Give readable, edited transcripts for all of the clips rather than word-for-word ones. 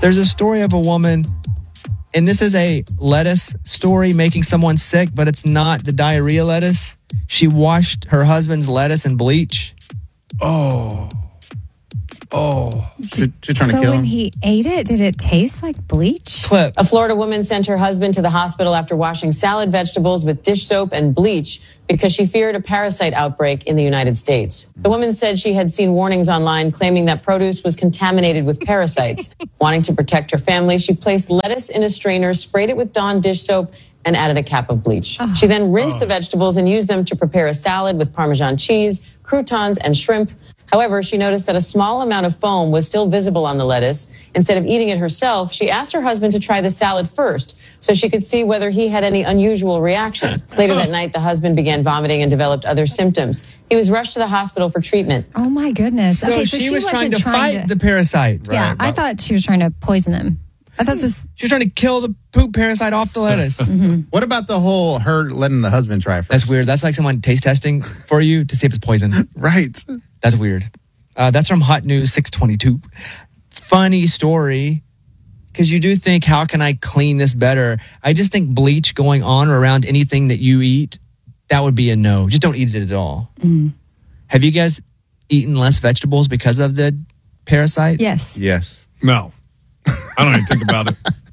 There's a story of a woman, and this is a lettuce story making someone sick, but it's not the diarrhea lettuce. She washed her husband's lettuce in bleach. Oh. She's trying to kill So when him. he ate it, did it taste like bleach? Clip. A Florida woman sent her husband to the hospital after washing salad vegetables with dish soap and bleach because she feared a parasite outbreak in the United States. The woman said she had seen warnings online claiming that produce was contaminated with parasites. Wanting to protect her family, she placed lettuce in a strainer, sprayed it with Dawn dish soap, and added a cap of bleach. She then rinsed the vegetables and used them to prepare a salad with Parmesan cheese, croutons, and shrimp. However, she noticed that a small amount of foam was still visible on the lettuce. Instead of eating it herself, she asked her husband to try the salad first so she could see whether he had any unusual reaction. Later that night, the husband began vomiting and developed other symptoms. He was rushed to the hospital for treatment. Oh my goodness. So she was trying to fight the parasite. Yeah, Right. I thought she was trying to poison him. I thought this. She was trying to kill the poop parasite off the lettuce. What about the whole her letting the husband try first? That's weird. That's like someone taste testing for you to see if it's poison. Right. That's weird. That's from Hot News 622. Funny story, because you do think, how can I clean this better? I just think bleach going on or around anything that you eat, that would be a no. Just don't eat it at all. Have you guys eaten less vegetables because of the parasite? Yes. Yes. No. I don't even think about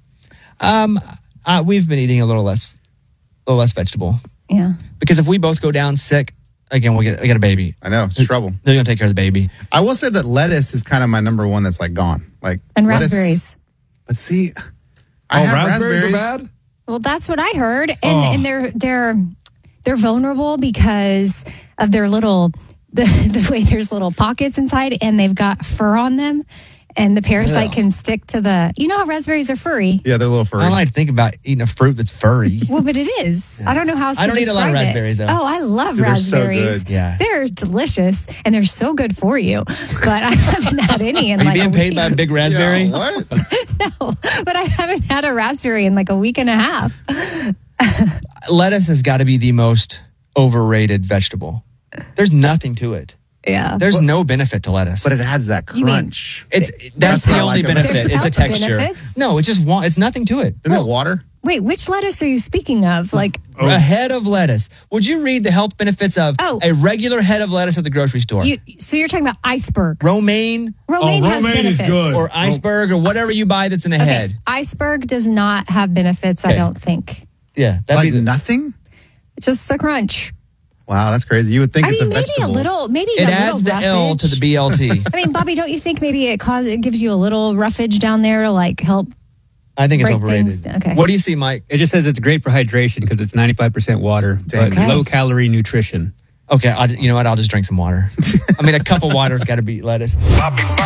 it. We've been eating a little less vegetable. Yeah. Because if we both go down sick, again, we get a baby. I know. It's trouble. They're going to take care of the baby. I will say that lettuce is kind of my number one that's like gone. Like And lettuce- raspberries. But see, I have raspberries are bad? Well, that's what I heard, and they're vulnerable because of their the way there's little pockets inside, and they've got fur on them, and the parasite can stick to the. You know how raspberries are furry. Yeah, they're a little furry. I don't like to think about eating a fruit that's furry. Well, but it is. I don't know how else I to don't eat a lot of describe it. raspberries, though. Oh, I love Dude, they're so raspberries. good. Yeah. They're delicious, and they're so good for you. But I haven't had any in Are you like being a paid week. by a big raspberry? Yeah, what? No, but I haven't had a raspberry in like a week and a half. Lettuce has got to be the most overrated vegetable. There's nothing to it. Yeah. There's no benefit to lettuce. But it has that You mean- crunch. That's That's the what I only like about it. benefit There's is the health texture. benefits? No, it's nothing to it. Isn't it water? Wait, which lettuce are you speaking of? Like, A head of lettuce. Would you read the health benefits of a regular head of lettuce at the grocery store? so you're talking about iceberg. Romaine Romaine has romaine is benefits. good. or iceberg or whatever you buy that's in a head. Iceberg does not have benefits, I Okay. don't think. Yeah, that'd Like be nothing? It's just the crunch. Wow, that's crazy. You would think I it's mean, a maybe vegetable. a little, maybe it a adds the little L to the roughage. BLT. I mean, Bobby, don't you think maybe it gives you a little roughage down there to like help? I think it's Break overrated. things down. Okay. What do you see, Mike? It just says it's great for hydration because it's 95% water, but Okay. low-calorie nutrition. Okay, you know what? I'll just drink some water. I mean, a cup of water's got to beat lettuce.